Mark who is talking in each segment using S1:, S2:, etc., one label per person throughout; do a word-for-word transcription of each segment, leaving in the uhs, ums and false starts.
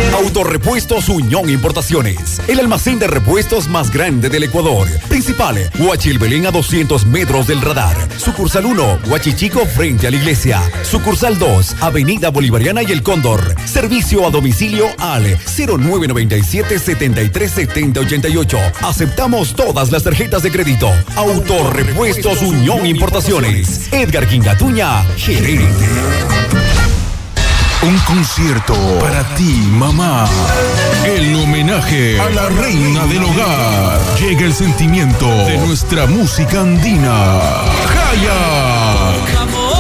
S1: Autorepuestos Uñón Importaciones, el almacén de repuestos más grande del Ecuador. Principal, Huachilbelén a doscientos metros del radar. Sucursal uno, Huachichico frente a la iglesia. Sucursal dos, Avenida Bolivariana y El Cóndor. Servicio a domicilio al cero nueve nueve siete, setenta y tres, setenta, ochenta y ocho. Aceptamos todas las tarjetas de crédito. Autorepuestos Uñón Importaciones. Edgar Quingatuña, gerente.
S2: Un concierto para ti, mamá. El homenaje a la reina del hogar. Llega el sentimiento de nuestra música andina. Hayak.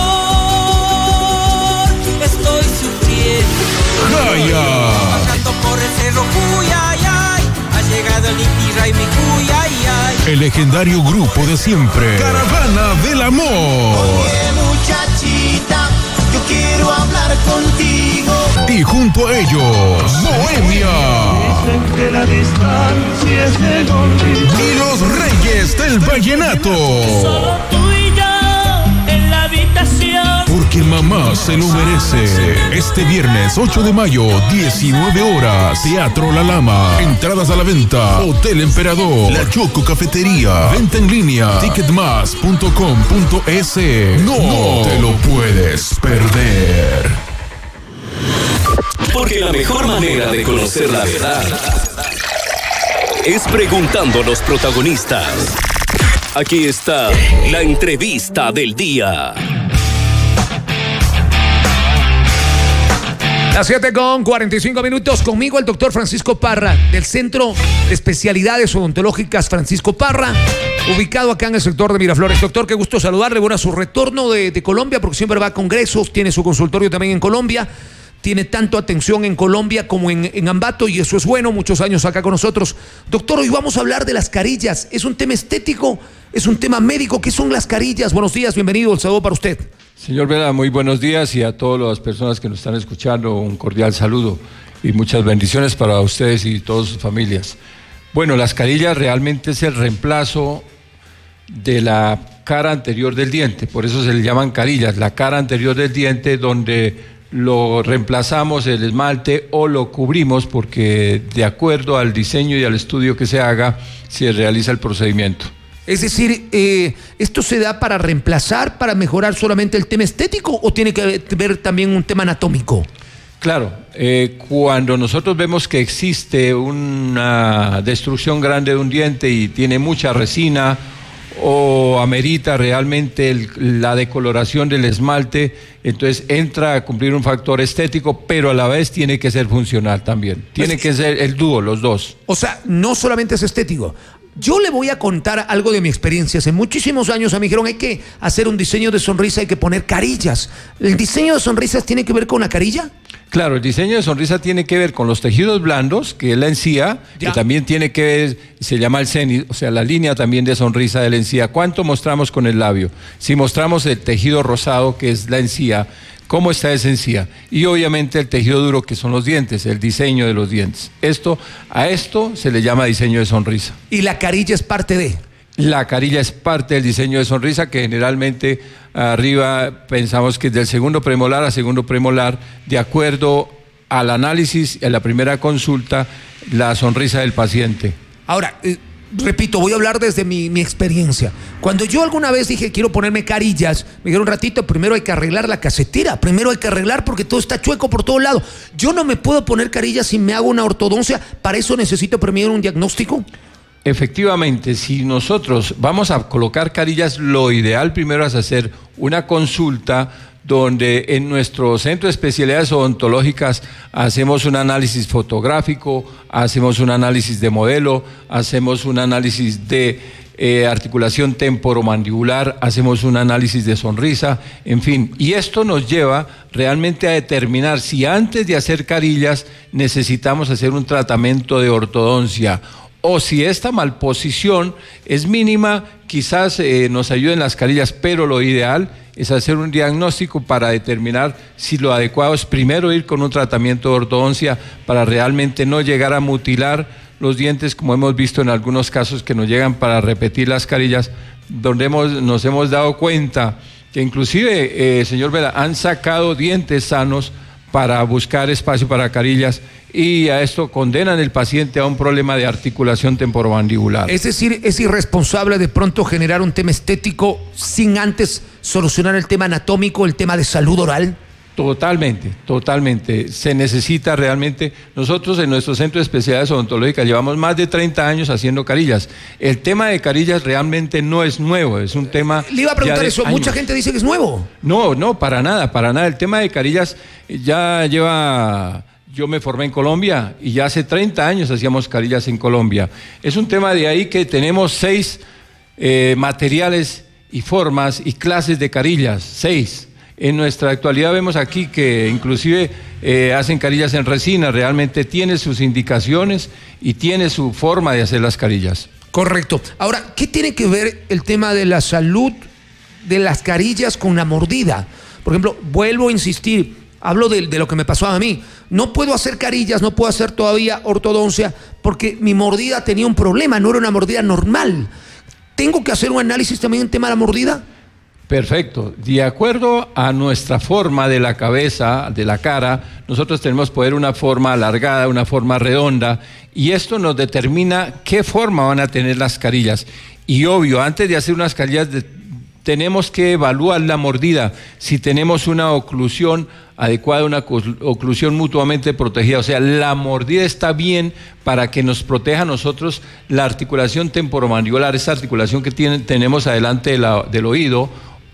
S3: Amor, estoy sufriendo.
S2: Hayak.
S3: Bajando por el cerro Cuyayay. Ha llegado el Inti Raymi Cuyayay.
S2: El legendario grupo de siempre. Caravana del Amor.
S4: Oye, muchachita, yo quiero hablar contigo.
S2: Y junto a ellos, Bohemia.
S5: Que la distancia es el olvido.
S2: Y los Reyes del Vallenato.
S3: Solo tú y yo en la habitación.
S2: Porque mamá se lo merece. Este viernes ocho de mayo, diecinueve horas, Teatro La Lama. Entradas a la venta. Hotel Emperador. La Choco Cafetería. Venta en línea. ticketmas punto com punto es. No, no te lo puedes perder.
S6: Porque la mejor manera de conocer la verdad es preguntando a los protagonistas. Aquí está la entrevista del día.
S7: Las siete con cuarenta y cinco minutos. Conmigo el doctor Francisco Parra, del Centro de Especialidades Odontológicas Francisco Parra, ubicado acá en el sector de Miraflores. Doctor, qué gusto saludarle. Bueno, a su retorno de, de Colombia, porque siempre va a congresos, tiene su consultorio también en Colombia. Tiene tanto atención en Colombia como en, en Ambato, y eso es bueno, muchos años acá con nosotros. Doctor, hoy vamos a hablar de las carillas. ¿Es un tema estético? ¿Es un tema médico? ¿Qué son las carillas? Buenos días, bienvenido, el saludo para usted.
S8: Señor Vera, muy buenos días, y a todas las personas que nos están escuchando, un cordial saludo y muchas bendiciones para ustedes y todas sus familias. Bueno, las carillas realmente es el reemplazo de la cara anterior del diente, por eso se le llaman carillas, la cara anterior del diente, donde lo reemplazamos el esmalte o lo cubrimos, porque de acuerdo al diseño y al estudio que se haga, se realiza el procedimiento.
S7: Es decir, eh, ¿esto se da para reemplazar, para mejorar solamente el tema estético, o tiene que ver también un tema anatómico?
S8: Claro, eh, cuando nosotros vemos que existe una destrucción grande de un diente y tiene mucha resina, o amerita realmente el, la decoloración del esmalte, entonces entra a cumplir un factor estético, pero a la vez tiene que ser funcional también. Tiene que ser el dúo, los dos.
S7: O sea, no solamente es estético. Yo le voy a contar algo de mi experiencia. Hace muchísimos años a mí dijeron, hay que hacer un diseño de sonrisa, hay que poner carillas. ¿El diseño de sonrisas tiene que ver con la carilla?
S8: Claro, el diseño de sonrisa tiene que ver con los tejidos blandos, que es la encía, ya. Que también tiene que ver, se llama el cenit, o sea, la línea también de sonrisa de la encía. ¿Cuánto mostramos con el labio? Si mostramos el tejido rosado, que es la encía, ¿cómo está esa encía? Y obviamente el tejido duro, que son los dientes, el diseño de los dientes. Esto, a esto se le llama diseño de sonrisa.
S7: ¿Y la carilla es parte de...?
S8: La carilla es parte del diseño de sonrisa, que generalmente arriba pensamos que es del segundo premolar a segundo premolar, de acuerdo al análisis en la primera consulta, la sonrisa del paciente.
S7: Ahora, eh, repito, voy a hablar desde mi, mi experiencia. Cuando yo alguna vez dije quiero ponerme carillas, me dijeron, un ratito, primero hay que arreglar la casetera, primero hay que arreglar porque todo está chueco por todos lados. Yo no me puedo poner carillas si me hago una ortodoncia, ¿para eso necesito primero un diagnóstico?
S8: Efectivamente, si nosotros vamos a colocar carillas, lo ideal primero es hacer una consulta donde en nuestro centro de especialidades odontológicas hacemos un análisis fotográfico, hacemos un análisis de modelo, hacemos un análisis de eh, articulación temporomandibular, hacemos un análisis de sonrisa, en fin. Y esto nos lleva realmente a determinar si antes de hacer carillas necesitamos hacer un tratamiento de ortodoncia, o si esta malposición es mínima, quizás eh, nos ayuden las carillas, pero lo ideal es hacer un diagnóstico para determinar si lo adecuado es primero ir con un tratamiento de ortodoncia para realmente no llegar a mutilar los dientes, como hemos visto en algunos casos que nos llegan para repetir las carillas, donde hemos, nos hemos dado cuenta que inclusive, eh, señor Vela, han sacado dientes sanos para buscar espacio para carillas, y a esto condenan al paciente a un problema de articulación temporomandibular.
S7: Es decir, es irresponsable de pronto generar un tema estético sin antes solucionar el tema anatómico, el tema de salud oral.
S8: Totalmente, totalmente. Se necesita realmente. Nosotros en nuestro centro de especialidades odontológicas llevamos más de treinta años haciendo carillas. El tema de carillas realmente no es nuevo, es un tema.
S7: Le iba a preguntar eso, años. Mucha gente dice que es nuevo.
S8: No, no, para nada, para nada. El tema de carillas ya lleva. Yo me formé en Colombia y ya hace treinta años hacíamos carillas en Colombia. Es un tema de ahí que tenemos seis eh, materiales y formas y clases de carillas, seis. En nuestra actualidad vemos aquí que inclusive eh, hacen carillas en resina, realmente tiene sus indicaciones y tiene su forma de hacer las carillas.
S7: Correcto. Ahora, ¿qué tiene que ver el tema de la salud de las carillas con la mordida? Por ejemplo, vuelvo a insistir, hablo de, de lo que me pasó a mí. No puedo hacer carillas, no puedo hacer todavía ortodoncia porque mi mordida tenía un problema, no era una mordida normal. ¿Tengo que hacer un análisis también en tema de la mordida?
S8: Perfecto. De acuerdo a nuestra forma de la cabeza, de la cara, nosotros tenemos que poner una forma alargada, una forma redonda, y esto nos determina qué forma van a tener las carillas. Y obvio, antes de hacer unas carillas, de, tenemos que evaluar la mordida, si tenemos una oclusión adecuada, una oclusión mutuamente protegida, o sea, la mordida está bien para que nos proteja a nosotros la articulación temporomandibular, esa articulación que tiene, tenemos adelante de la, del oído,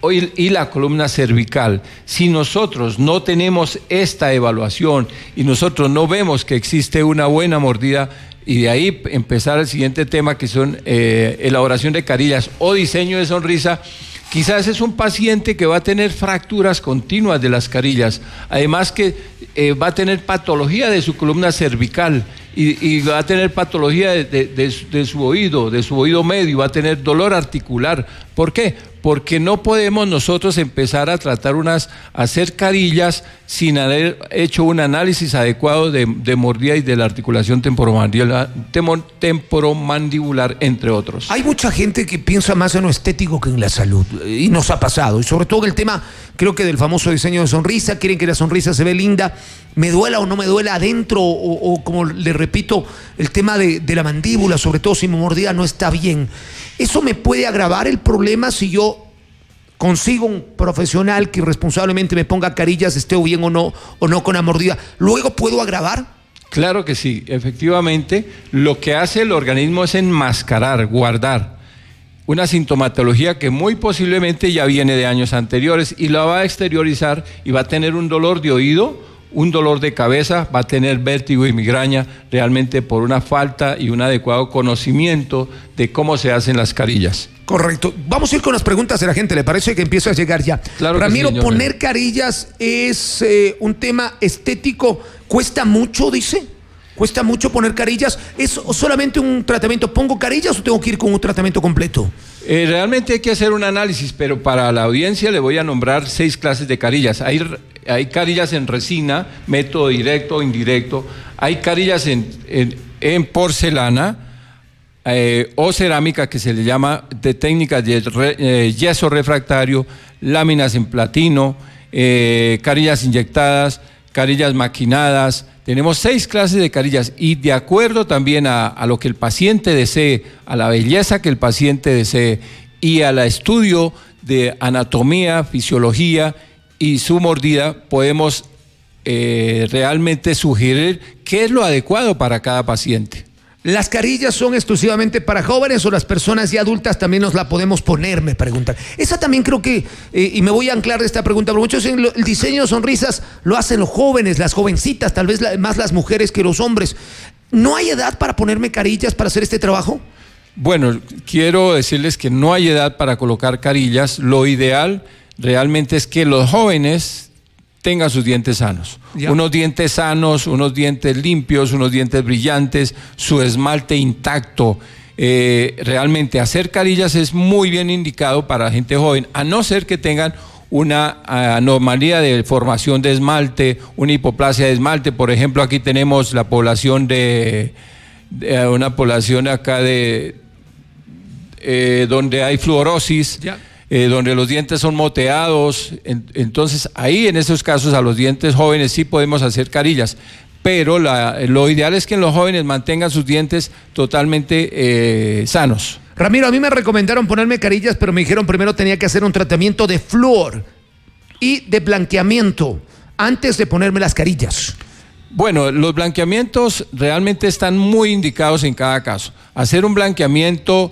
S8: y la columna cervical. Si nosotros no tenemos esta evaluación y nosotros no vemos que existe una buena mordida, y de ahí empezar el siguiente tema, que son eh, elaboración de carillas o diseño de sonrisa, quizás es un paciente que va a tener fracturas continuas de las carillas, además que eh, va a tener patología de su columna cervical y, y va a tener patología de, de, de, de su oído, de su oído medio, va a tener dolor articular. ¿Por qué? Porque no podemos nosotros empezar a tratar unas, a hacer carillas sin haber hecho un análisis adecuado de, de mordida y de la articulación temporomandibular, temporomandibular, entre otros.
S7: Hay mucha gente que piensa más en lo estético que en la salud, y nos ha pasado, y sobre todo el tema, creo que del famoso diseño de sonrisa, quieren que la sonrisa se ve linda, me duela o no me duela adentro, o, o como le repito, el tema de, de la mandíbula, sobre todo si mi mordida no está bien. ¿Eso me puede agravar el problema si yo consigo un profesional que irresponsablemente me ponga carillas, esté bien o no, o no con la mordida? ¿Luego puedo agravar?
S8: Claro que sí, efectivamente, lo que hace el organismo es enmascarar, guardar una sintomatología que muy posiblemente ya viene de años anteriores y la va a exteriorizar y va a tener un dolor de oído, un dolor de cabeza, va a tener vértigo y migraña, realmente por una falta y un adecuado conocimiento de cómo se hacen las carillas.
S7: Correcto. Vamos a ir con las preguntas de la gente, ¿le parece que empieza a llegar ya?
S8: Claro.
S7: Ramiro,
S8: sí,
S7: poner carillas es eh, un tema estético, ¿cuesta mucho, dice? ¿Cuesta mucho poner carillas? ¿Es solamente un tratamiento? ¿Pongo carillas o tengo que ir con un tratamiento completo?
S8: Eh, realmente hay que hacer un análisis, pero para la audiencia le voy a nombrar seis clases de carillas. Hay, hay carillas en resina, método directo o indirecto. Hay carillas en, en, en porcelana eh, o cerámica, que se le llama de técnicas de re, eh, yeso refractario, láminas en platino, eh, carillas inyectadas, carillas maquinadas. Tenemos seis clases de carillas y de acuerdo también a, a lo que el paciente desee, a la belleza que el paciente desee y al estudio de anatomía, fisiología y su mordida, podemos eh, realmente sugerir qué es lo adecuado para cada paciente.
S7: ¿Las carillas son exclusivamente para jóvenes o las personas ya adultas también nos la podemos poner? Me preguntan. Esa también creo que, eh, y me voy a anclar de esta pregunta, porque muchos dicen, el diseño de sonrisas lo hacen los jóvenes, las jovencitas, tal vez la, más las mujeres que los hombres. ¿No hay edad para ponerme carillas para hacer este trabajo?
S8: Bueno, quiero decirles que no hay edad para colocar carillas. Lo ideal realmente es que los jóvenes tengan sus dientes sanos. Ya. Unos dientes sanos, unos dientes limpios, unos dientes brillantes, su esmalte intacto. Eh, realmente hacer carillas es muy bien indicado para gente joven, a no ser que tengan una anomalía de formación de esmalte, una hipoplasia de esmalte. Por ejemplo, aquí tenemos la población de, de una población acá de eh, donde hay fluorosis. Ya. eh, donde los dientes son moteados. En, entonces, ahí en esos casos a los dientes jóvenes sí podemos hacer carillas. Pero la, lo ideal es que en los jóvenes mantengan sus dientes totalmente eh, sanos.
S7: Ramiro, a mí me recomendaron ponerme carillas, pero me dijeron primero tenía que hacer un tratamiento de flúor y de blanqueamiento antes de ponerme las carillas.
S8: Bueno, los blanqueamientos realmente están muy indicados en cada caso. Hacer un blanqueamiento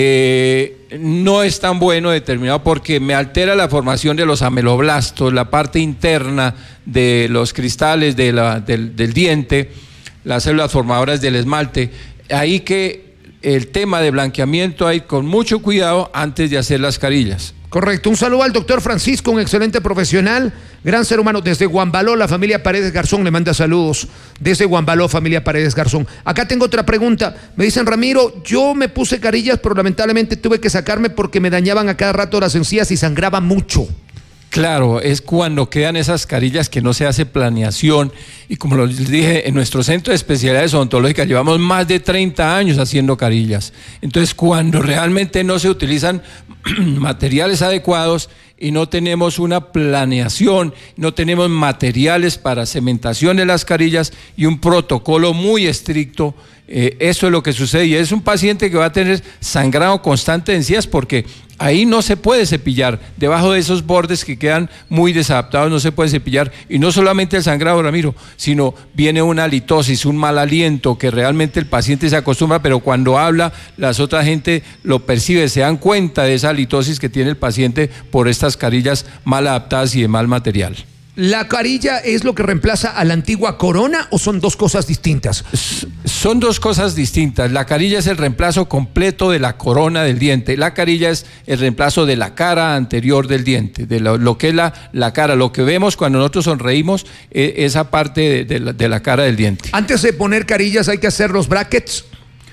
S8: eh, no es tan bueno determinado porque me altera la formación de los ameloblastos, la parte interna de los cristales de la, del, del diente, las células formadoras del esmalte. Ahí que el tema de blanqueamiento hay con mucho cuidado antes de hacer las carillas.
S7: Correcto. Un saludo al doctor Francisco, un excelente profesional, gran ser humano. Desde Guambaló, la familia Paredes Garzón le manda saludos. Desde Guambaló, familia Paredes Garzón. Acá tengo otra pregunta. Me dicen, Ramiro, yo me puse carillas, pero lamentablemente tuve que sacarme porque me dañaban a cada rato las encías y sangraba mucho.
S8: Claro, es cuando quedan esas carillas que no se hace planeación y como les dije, en nuestro centro de especialidades odontológicas llevamos más de treinta años haciendo carillas. Entonces, cuando realmente no se utilizan materiales adecuados y no tenemos una planeación, no tenemos materiales para cementación de las carillas y un protocolo muy estricto, eh, eso es lo que sucede y es un paciente que va a tener sangrado constante de encías porque ahí no se puede cepillar, debajo de esos bordes que quedan muy desadaptados no se puede cepillar y no solamente el sangrado, Ramiro, sino viene una halitosis, un mal aliento que realmente el paciente se acostumbra, pero cuando habla las otras gente lo percibe, se dan cuenta de esa halitosis que tiene el paciente por estas carillas mal adaptadas y de mal material.
S7: ¿La carilla es lo que reemplaza a la antigua corona o son dos cosas distintas?
S8: Son dos cosas distintas. La carilla es el reemplazo completo de la corona del diente. La carilla es el reemplazo de la cara anterior del diente, de lo, lo que es la, la cara, lo que vemos cuando nosotros sonreímos, eh, esa parte de, de, la, de la cara del diente.
S7: Antes de poner carillas hay que hacer los brackets.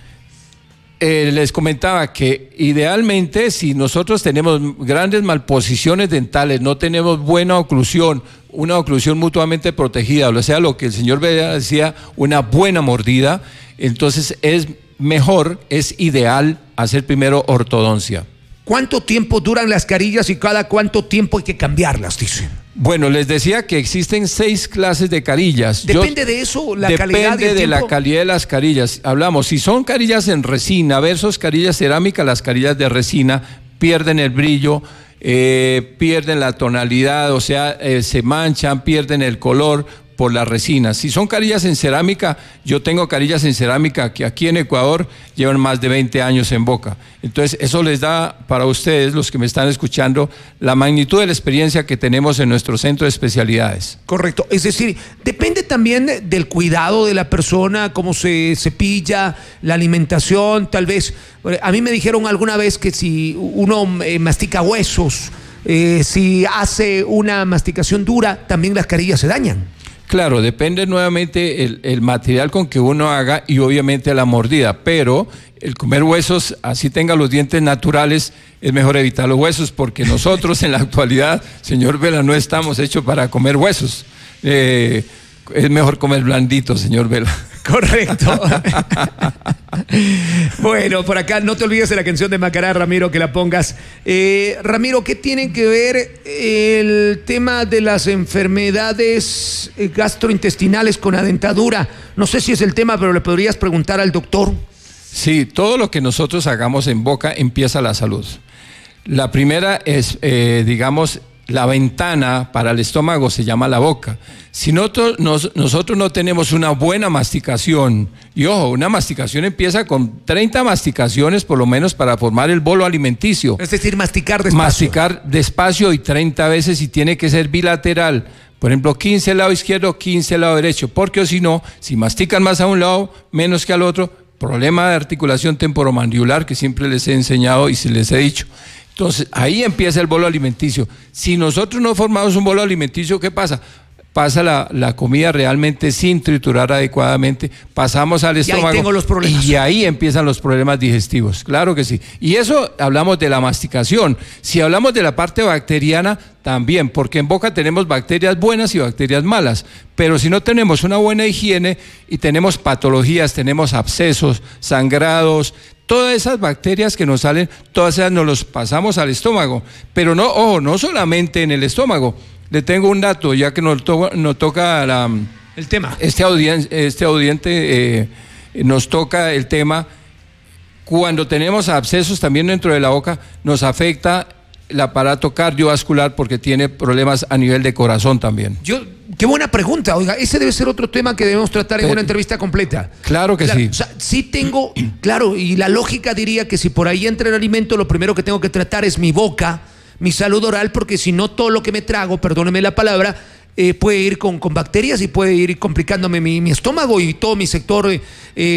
S8: Eh, les comentaba que idealmente si nosotros tenemos grandes malposiciones dentales, no tenemos buena oclusión, una oclusión mutuamente protegida, o sea, lo que el señor Vela decía, una buena mordida, entonces es mejor, es ideal hacer primero ortodoncia.
S7: ¿Cuánto tiempo duran las carillas y cada cuánto tiempo hay que cambiarlas, dice?
S8: Bueno, les decía que existen seis clases de carillas.
S7: ¿Depende
S8: Yo,
S7: de eso la
S8: depende
S7: calidad del
S8: de
S7: tiempo?
S8: la calidad de las carillas. Hablamos, si son carillas en resina versus carillas cerámicas, las carillas de resina pierden el brillo, eh, pierden la tonalidad, o sea, eh, se manchan, pierden el color por la resina. Si son carillas en cerámica, yo tengo carillas en cerámica que aquí en Ecuador llevan más de veinte años en boca. Entonces, eso les da para ustedes, los que me están escuchando, la magnitud de la experiencia que tenemos en nuestro centro de especialidades.
S7: Correcto, es decir, depende también del cuidado de la persona, cómo se cepilla, la alimentación, tal vez. A mí me dijeron alguna vez que si uno eh, mastica huesos, eh, si hace una masticación dura, también las carillas se dañan.
S8: Claro, depende nuevamente el, el material con que uno haga y obviamente la mordida, pero el comer huesos, así tenga los dientes naturales, es mejor evitar los huesos porque nosotros en la actualidad, señor Vela, no estamos hechos para comer huesos. Eh, es mejor comer blandito, señor Vela.
S7: Correcto. Bueno, por acá no te olvides de la canción de Macará, Ramiro, que la pongas. Eh, Ramiro, ¿qué tiene que ver el tema de las enfermedades gastrointestinales con la dentadura? No sé si es el tema, pero le podrías preguntar al doctor.
S8: Sí, todo lo que nosotros hagamos en boca empieza la salud. La primera es, eh, digamos, la ventana para el estómago se llama la boca. Si nosotros, nos, nosotros no tenemos una buena masticación, y ojo, una masticación empieza con treinta masticaciones por lo menos para formar el bolo alimenticio.
S7: Es decir, masticar despacio.
S8: Masticar despacio y treinta veces y tiene que ser bilateral. Por ejemplo, quince al lado izquierdo, quince al lado derecho, porque si no, si mastican más a un lado, menos que al otro, problema de articulación temporomandibular que siempre les he enseñado y se les he dicho. Entonces, ahí empieza el bolo alimenticio. Si nosotros no formamos un bolo alimenticio, ¿qué pasa? Pasa la, la comida realmente sin triturar adecuadamente, pasamos al estómago.
S7: Y ahí tengo los problemas.
S8: Y ahí empiezan los problemas digestivos, claro que sí. Y eso hablamos de la masticación. Si hablamos de la parte bacteriana, también, porque en boca tenemos bacterias buenas y bacterias malas. Pero si no tenemos una buena higiene y tenemos patologías, tenemos abscesos, sangrados, todas esas bacterias que nos salen, todas esas nos los pasamos al estómago. Pero no, ojo, no solamente en el estómago. Le tengo un dato, ya que nos, to nos toca la,
S7: el tema.
S8: Este, audien este audiente eh, nos toca el tema. Cuando tenemos abscesos también dentro de la boca, nos afecta el aparato cardiovascular porque tiene problemas a nivel de corazón también.
S7: Yo, qué buena pregunta, oiga, ese debe ser otro tema que debemos tratar en
S8: Pero,
S7: una entrevista completa.
S8: Claro que
S7: claro,
S8: sí.
S7: O sea, sí tengo, claro, y la lógica diría que si por ahí entra el alimento, lo primero que tengo que tratar es mi boca, mi salud oral, porque si no todo lo que me trago, perdóneme la palabra, eh, puede ir con, con bacterias y puede ir complicándome mi, mi estómago y todo mi sector eh,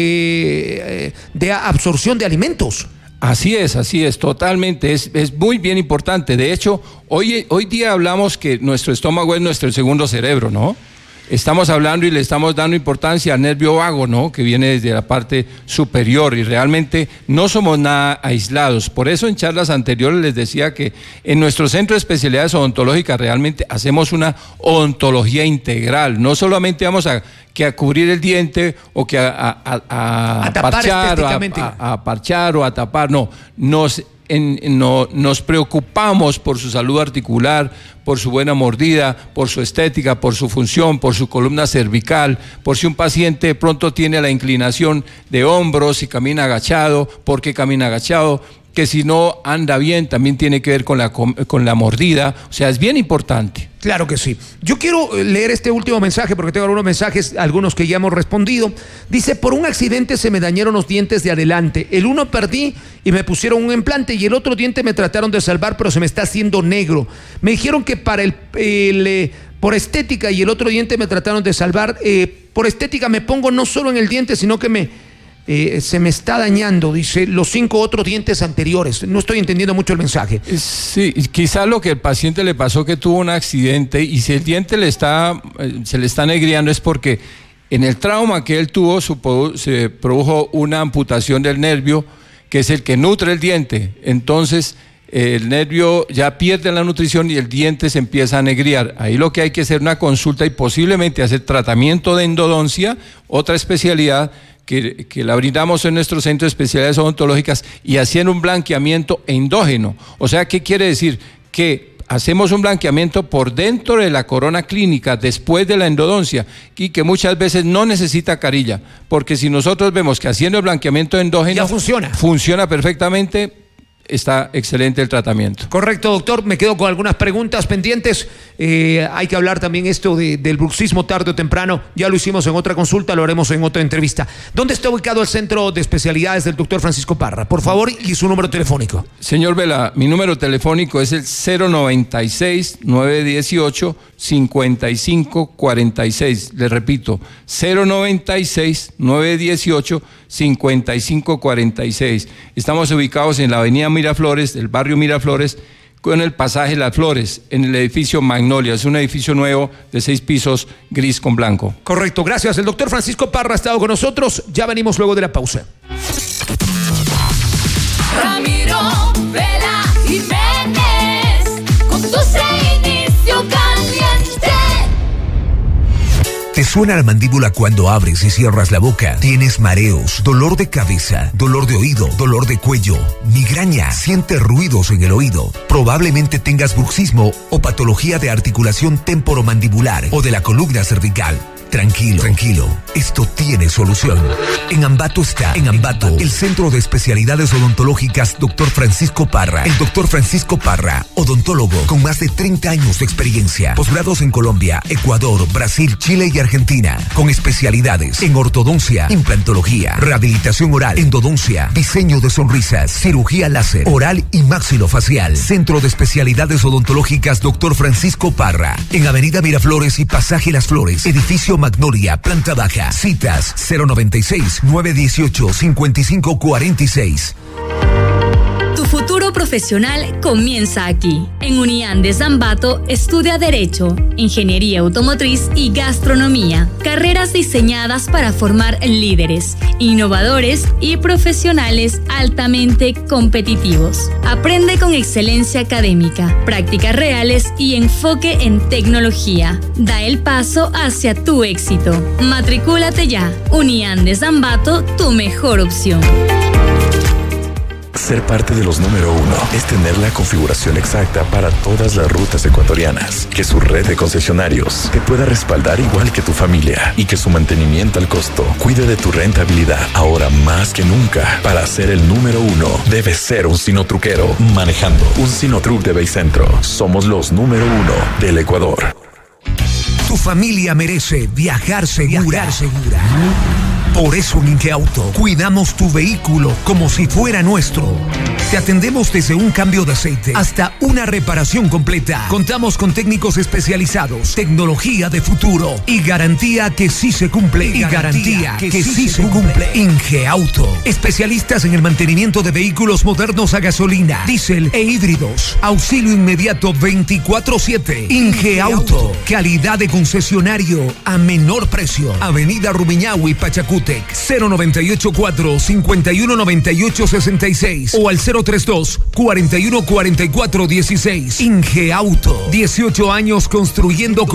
S7: eh, de absorción de alimentos.
S8: Así es, así es, totalmente, es, es muy bien importante. De hecho, hoy, hoy día hablamos que nuestro estómago es nuestro segundo cerebro, ¿no? Estamos hablando y le estamos dando importancia al nervio vago, ¿no? Que viene desde la parte superior y realmente no somos nada aislados. Por eso en charlas anteriores les decía que en nuestro centro de especialidades odontológicas realmente hacemos una odontología integral. No solamente vamos a, que a cubrir el diente o que a, a, a, a parchar o a, a, a parchar o a tapar, no, nos... En, en, no, nos preocupamos por su salud articular, por su buena mordida, por su estética, por su función, por su columna cervical, por si un paciente de pronto tiene la inclinación de hombros y camina agachado, por qué camina agachado, que si no anda bien también tiene que ver con la, con la mordida, o sea, es bien importante.
S7: Claro que sí. Yo quiero leer este último mensaje porque tengo algunos mensajes, algunos que ya hemos respondido. Dice, por un accidente se me dañaron los dientes de adelante. El uno perdí y me pusieron un implante y el otro diente me trataron de salvar, pero se me está haciendo negro. Me dijeron que para el, el eh, por estética y el otro diente me trataron de salvar. Eh, por estética me pongo no solo en el diente, sino que me... Eh, se me está dañando, dice, los cinco otros dientes anteriores. No estoy entendiendo mucho el mensaje.
S8: Sí, quizás lo que el paciente le pasó que tuvo un accidente y si el diente le está, se le está negriando es porque en el trauma que él tuvo supo, se produjo una amputación del nervio que es el que nutre el diente. Entonces el nervio ya pierde la nutrición y el diente se empieza a negriar. Ahí lo que hay que hacer es una consulta y posiblemente hacer tratamiento de endodoncia, otra especialidad Que, que la brindamos en nuestro centro de especialidades odontológicas y haciendo un blanqueamiento endógeno. O sea, ¿qué quiere decir? Que hacemos un blanqueamiento por dentro de la corona clínica después de la endodoncia y que muchas veces no necesita carilla, porque si nosotros vemos que haciendo el blanqueamiento endógeno
S7: ya funciona,
S8: funciona perfectamente, está excelente el tratamiento.
S7: Correcto, doctor. Me quedo con algunas preguntas pendientes. Eh, hay que hablar también esto de, del bruxismo tarde o temprano. Ya lo hicimos en otra consulta, lo haremos en otra entrevista. ¿Dónde está ubicado el centro de especialidades del doctor Francisco Parra? Por favor, y su número telefónico.
S8: Señor Vela, mi número telefónico es el cero noventa y seis, nueve dieciocho, cincuenta y cinco cuarenta y seis. Le repito, cero noventa y seis, nueve dieciocho, cincuenta y cinco cuarenta y seis. Estamos ubicados en la avenida Miraflores, del barrio Miraflores, con el pasaje Las Flores, en el edificio Magnolia. Es un edificio nuevo de seis pisos, gris con blanco.
S7: Correcto, gracias. El doctor Francisco Parra ha estado con nosotros. Ya venimos luego de la pausa.
S9: Ramiro Vela Jiménez, conduce Inicio Caliente.
S10: ¿Te suena la mandíbula cuando abres y cierras la boca? ¿Tienes mareos, dolor de cabeza, dolor de oído, dolor de cuello, migraña? ¿Sientes ruidos en el oído? Probablemente tengas bruxismo o patología de articulación temporomandibular o de la columna cervical. Tranquilo, tranquilo, esto tiene solución. En Ambato está, en Ambato, el Centro de Especialidades Odontológicas doctor Francisco Parra. El doctor Francisco Parra, odontólogo con más de treinta años de experiencia. Posgrados en Colombia, Ecuador, Brasil, Chile y Argentina. Con especialidades en ortodoncia, implantología, rehabilitación oral, endodoncia, diseño de sonrisas, cirugía láser, oral y maxilofacial. Centro de Especialidades Odontológicas doctor Francisco Parra. En Avenida Miraflores y Pasaje Las Flores, edificio Magnolia, planta baja. Citas cero noventa y seis, nueve dieciocho, cincuenta y cinco cuarenta y seis.
S11: Tu futuro profesional comienza aquí. En Uniandes Ambato estudia Derecho, Ingeniería Automotriz y Gastronomía. Carreras diseñadas para formar líderes, innovadores y profesionales altamente competitivos. Aprende con excelencia académica, prácticas reales y enfoque en tecnología. Da el paso hacia tu éxito. Matricúlate ya. Uniandes Ambato, tu mejor opción.
S12: Ser parte de los número uno es tener la configuración exacta para todas las rutas ecuatorianas, que su red de concesionarios te pueda respaldar igual que tu familia y que su mantenimiento al costo cuide de tu rentabilidad. Ahora más que nunca, para ser el número uno, debes ser un sinotruquero manejando un Sinotruc de Baycentro. Somos los número uno del Ecuador.
S10: Tu familia merece viajar segura. Viajar segura. Por eso en Ingeauto cuidamos tu vehículo como si fuera nuestro. Te atendemos desde un cambio de aceite hasta una reparación completa. Contamos con técnicos especializados, tecnología de futuro y garantía que sí se cumple. Y garantía que, que sí se cumple. Ingeauto, especialistas en el mantenimiento de vehículos modernos a gasolina, diésel e híbridos. Auxilio inmediato veinticuatro siete. Ingeauto, calidad de concesionario a menor precio. Avenida Rumiñahui, Pachacútec, cero noventa y ocho cuatro, cincuenta y uno noventa y ocho sesenta y seis o al cero treinta y dos, cuarenta y uno cuarenta y cuatro dieciséis. Ingeauto, dieciocho años construyendo